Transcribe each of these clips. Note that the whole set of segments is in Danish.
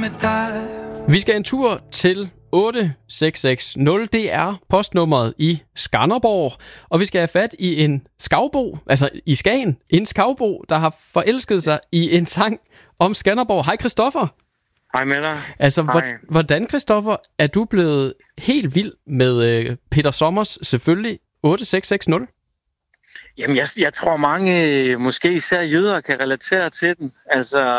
med dig. Vi skal en tur til 8660. Det er postnummeret i Skanderborg. Og vi skal have fat i en skavbo, altså i Skagen. En skavbo, der har forelsket sig i en sang om Skanderborg. Hej Christoffer. Hej med dig. Altså, hvordan, Christoffer, er du blevet helt vild med Peter Sommers, selvfølgelig, 8660? Jamen, jeg tror mange, måske især jøder, kan relatere til den. Altså,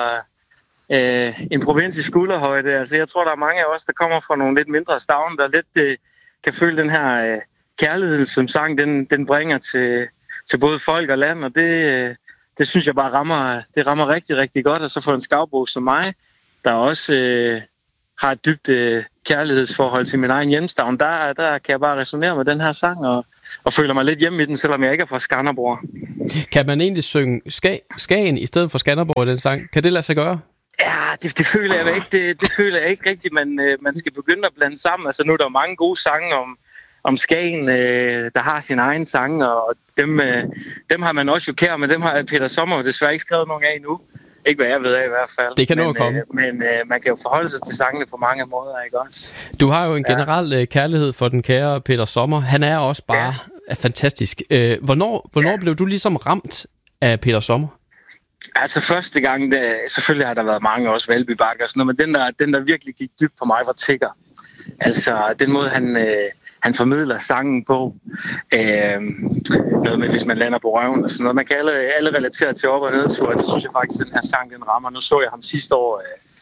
en provins i skulderhøjde. Altså, jeg tror, der er mange af os, der kommer fra nogle lidt mindre stavne, der lidt kan føle den her kærlighed, som sang, den bringer til både folk og land. Og det synes jeg bare rammer rigtig, rigtig godt. Og så for en skavbo som mig, der også har et dybt kærlighedsforhold til min egen hjemstavn, der kan jeg bare resonere med den her sang og føler mig lidt hjemme i den, selvom jeg ikke er fra Skanderborg. Kan man egentlig synge Skagen i stedet for Skanderborg i den sang? Kan det lade sig gøre? Ja, det føler jeg ikke. Det føler jeg ikke rigtigt, man skal begynde at blande sammen. Altså nu er der mange gode sange om Skagen, der har sin egen sange, og dem har man også jo kær, men dem har Peter Sommer desværre ikke skrevet nogen af endnu. Ikke hvad jeg ved af i hvert fald. Det kan nå at komme. Men man kan jo forholde sig til sangene på mange måder, ikke også? Du har jo en generel kærlighed for den kære Peter Sommer. Han er også bare fantastisk. Hvornår blev du ligesom ramt af Peter Sommer? Altså første gang, selvfølgelig har der været mange også Valby Bakke og sådan noget, men den der virkelig gik dybt for mig var Tigger. Altså den måde han formidler sangen på. Noget med, hvis man lander på røven og sådan noget. Man kan alle relatere til op- og nedtur, og det synes jeg faktisk, den her sang, den rammer. Nu så jeg ham sidste år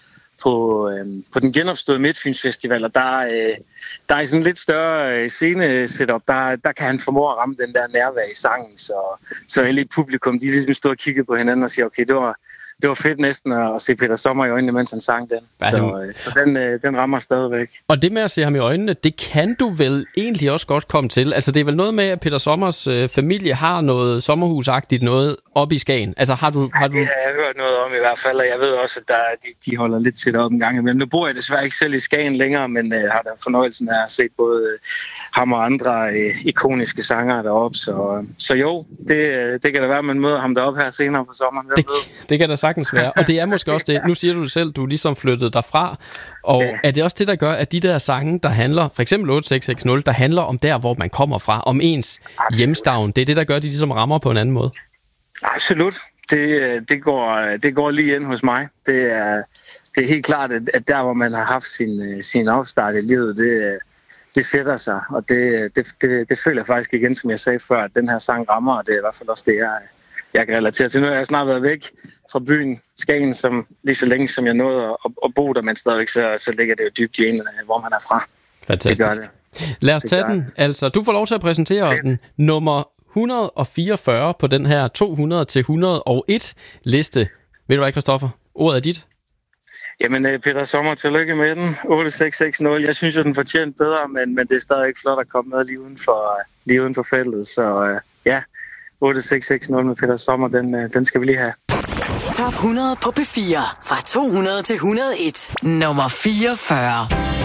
på den genopståede Midtfyns Festival, og der er sådan lidt større scene-setup. Der kan han formå at ramme den der nærvær i sangen, så hele publikum, de ligesom stod og kiggede på hinanden og siger, okay, det var fedt næsten at se Peter Sommer i øjnene, mens han sang den. Så den rammer stadigvæk. Og det med at se ham i øjnene, det kan du vel egentlig også godt komme til. Altså det er vel noget med, at Peter Sommers familie har noget sommerhusagtigt noget oppe i Skagen. Altså har du... Det har jeg hørt noget om i hvert fald, og jeg ved også, at de holder lidt til op en gang imellem. Nu bor jeg desværre ikke selv i Skagen længere, men har der fornøjelsen af at se både ham og andre ikoniske sangere deroppe. Så jo, det kan da være, at man møder ham deroppe her senere på sommeren. Det kan da sagtens være. Og det er måske også det. Nu siger du det selv, du er ligesom flyttet derfra. Og er det også det, der gør, at de der sange, der handler, for eksempel 8660, der handler om der, hvor man kommer fra, om ens hjemstavn, det er det, der gør, at de ligesom rammer på en anden måde? Absolut. Det går lige ind hos mig. Det er helt klart, at der, hvor man har haft sin afstart i livet, det sætter sig. Og det føler jeg faktisk igen, som jeg sagde før, at den her sang rammer, og det er i hvert fald også det, jeg kan relatere til. Nu har jeg snart været væk fra byen Skagen, som lige så længe som jeg nåede at bo der, men stadigvæk så ligger det jo dybt i en, hvor man er fra. Fantastisk. Det gør det. Lad os tage den. Altså, du får lov til at præsentere den nummer 144 på den her 200-101 liste. Ved du hvad, Christoffer? Ordet er dit. Jamen, Peter Sommer, tillykke med den. 8660. Jeg synes jo, den fortjente bedre, men det er stadig ikke flot at komme med lige uden for feltet. Så ja, 8660 med Peter Sommer, den skal vi lige have. Top 100 på P4 fra 200 til 101. Nummer 44.